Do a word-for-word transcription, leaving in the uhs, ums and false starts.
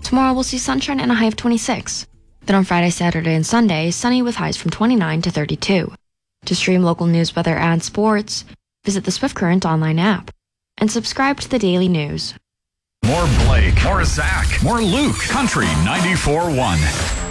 Tomorrow we'll see sunshine and a high of twenty-six. Then on Friday, Saturday, and Sunday, sunny with highs from twenty-nine to thirty-two. To stream local news, weather, and sports, visit the Swift Current online app and subscribe to the daily news. More Blake, more Zach, more Luke. Country ninety-four point one.